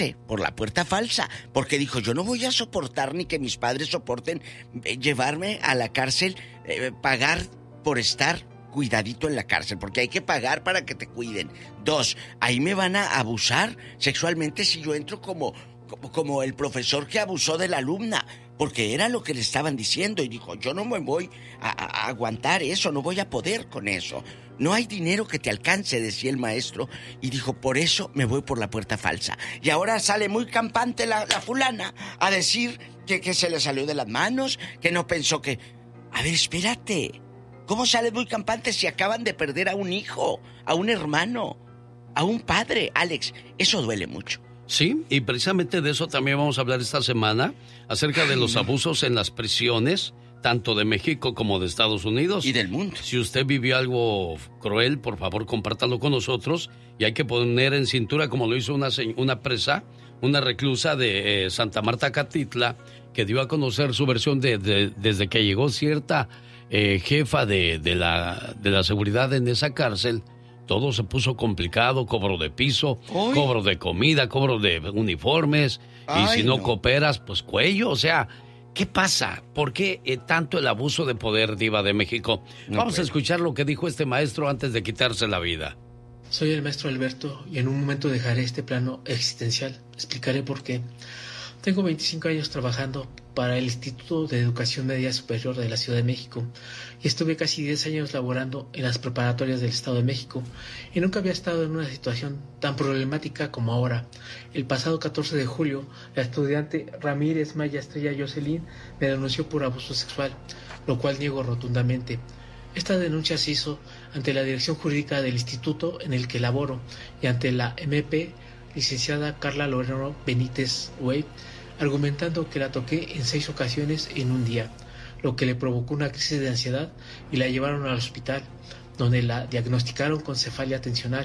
por la puerta falsa, porque dijo, yo no voy a soportar ni que mis padres soporten llevarme a la cárcel, pagar por estar cuidadito en la cárcel, porque hay que pagar para que te cuiden. 2, ahí me van a abusar sexualmente si yo entro como el profesor que abusó de la alumna, porque era lo que le estaban diciendo, y dijo, yo no me voy a aguantar eso, no voy a poder con eso. No hay dinero que te alcance, decía el maestro, y dijo, por eso me voy por la puerta falsa. Y ahora sale muy campante la fulana a decir que se le salió de las manos, que no pensó que... A ver, espérate, ¿cómo sale muy campante si acaban de perder a un hijo, a un hermano, a un padre? Alex, eso duele mucho. Sí, y precisamente de eso también vamos a hablar esta semana, acerca de los abusos en las prisiones, tanto de México como de Estados Unidos. Y del mundo. Si usted vivió algo cruel, por favor, compártalo con nosotros. Y hay que poner en cintura, como lo hizo una presa, una reclusa de Santa Marta, Catitla, que dio a conocer su versión desde que llegó cierta jefa de la seguridad en esa cárcel. Todo se puso complicado, cobro de piso, ¡Uy! Cobro de comida, cobro de uniformes. Ay, y si no cooperas, pues cuello. O sea, ¿qué pasa? ¿Por qué tanto el abuso de poder, Diva de México? Vamos a escuchar lo que dijo este maestro antes de quitarse la vida. Soy el maestro Alberto y en un momento dejaré este plano existencial. Explicaré por qué. Tengo 25 años trabajando para el Instituto de Educación Media Superior de la Ciudad de México y estuve casi 10 años laborando en las preparatorias del Estado de México y nunca había estado en una situación tan problemática como ahora. El pasado 14 de julio, la estudiante Ramírez Maya Estrella Jocelyn me denunció por abuso sexual, lo cual niego rotundamente. Esta denuncia se hizo ante la dirección jurídica del instituto en el que laboro y ante la MP, licenciada Carla Loreno Benítez Wey, argumentando que la toqué en 6 ocasiones en un día, lo que le provocó una crisis de ansiedad y la llevaron al hospital, donde la diagnosticaron con cefalia tensional.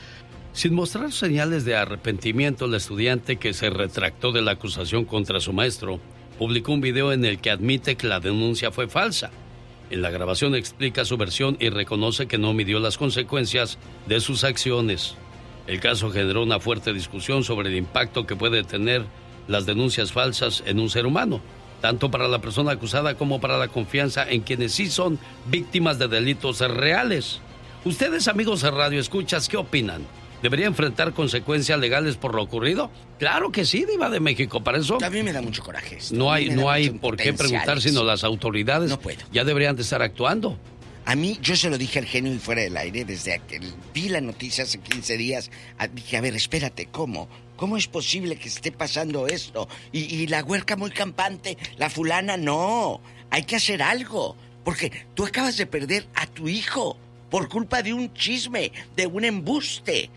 Sin mostrar señales de arrepentimiento, la estudiante, que se retractó de la acusación contra su maestro, publicó un video en el que admite que la denuncia fue falsa. En la grabación explica su versión y reconoce que no midió las consecuencias de sus acciones. El caso generó una fuerte discusión sobre el impacto que puede tener las denuncias falsas en un ser humano, tanto para la persona acusada como para la confianza en quienes sí son víctimas de delitos reales. Ustedes, amigos de Radio Escuchas, ¿qué opinan? ¿Debería enfrentar consecuencias legales por lo ocurrido? Claro que sí, Diva de México, para eso... A mí me da mucho coraje esto. No hay por qué preguntar, sino las autoridades ya deberían de estar actuando. A mí, yo se lo dije al genio y fuera del aire, desde que vi la noticia hace 15 días, dije, a ver, espérate, ¿cómo? ¿Cómo es posible que esté pasando esto? Y la huerca muy campante, la fulana, no, hay que hacer algo, porque tú acabas de perder a tu hijo por culpa de un chisme, de un embuste.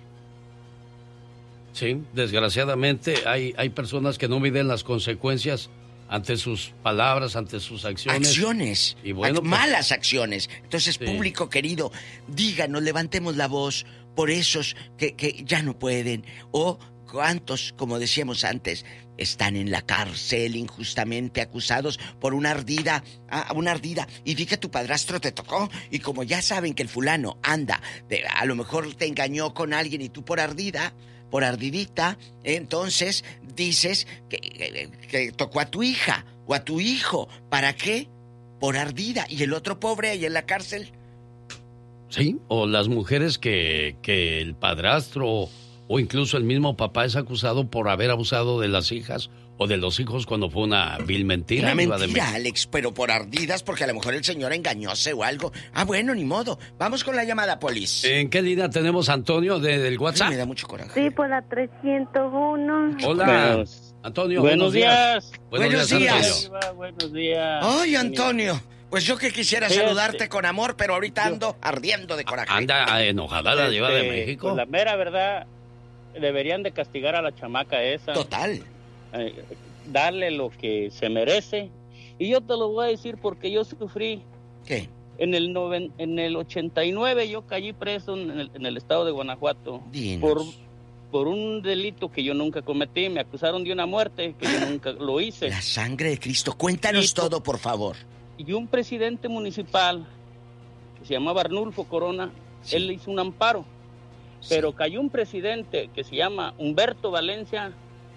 Sí, desgraciadamente hay personas que no miden las consecuencias ante sus palabras, ante sus acciones. Y bueno, malas acciones. Entonces, sí. Público querido, díganos, levantemos la voz por esos que ya no pueden. O cuántos, como decíamos antes, están en la cárcel injustamente acusados por una ardida. Y vi que tu padrastro te tocó. Y como ya saben que el fulano anda, a lo mejor te engañó con alguien y tú por ardidita, entonces dices que tocó a tu hija o a tu hijo. ¿Para qué? Por ardida. Y el otro pobre ahí en la cárcel. Sí, o las mujeres que el padrastro o incluso el mismo papá es acusado por haber abusado de las hijas o de los hijos cuando fue una vil mentira. Una mentira, Alex, pero por ardidas, porque a lo mejor el señor engañóse o algo. Bueno, ni modo. Vamos con la llamada, Polis. ¿En qué línea tenemos a Antonio del WhatsApp? Me da mucho coraje. Sí, por la 301. Hola, Antonio. Buenos días. Buenos días. Buenos días. Ay, Antonio. Pues yo que quisiera saludarte con amor, pero ahorita ando ardiendo de coraje. Anda enojada la Diva de México. Pues la mera verdad, deberían de castigar a la chamaca esa. Total. Darle lo que se merece. Y yo te lo voy a decir porque yo sufrí. ¿Qué? En el 89 yo caí preso en el estado de Guanajuato. Por un delito que yo nunca cometí. Me acusaron de una muerte que yo nunca lo hice. La sangre de Cristo. Cuéntanos todo, por favor. Y un presidente municipal que se llamaba Arnulfo Corona, él le hizo un amparo. Pero cayó un presidente que se llama Humberto Valencia,